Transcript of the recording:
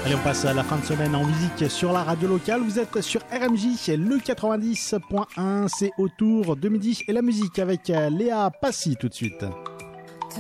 Allez, on passe à la fin de semaine en musique sur la radio locale. Vous êtes sur RMJ, le 90.1. C'est autour de midi et la musique avec Léa Passy tout de suite.